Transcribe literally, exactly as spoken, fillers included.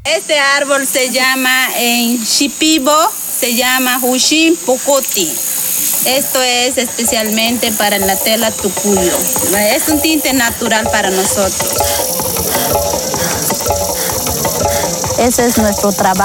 Este árbol se llama en Shipibo, se llama Hushin Pocoti. Esto es especialmente para la tela tucuyo. Es un tinte natural para nosotros. Ese es nuestro trabajo.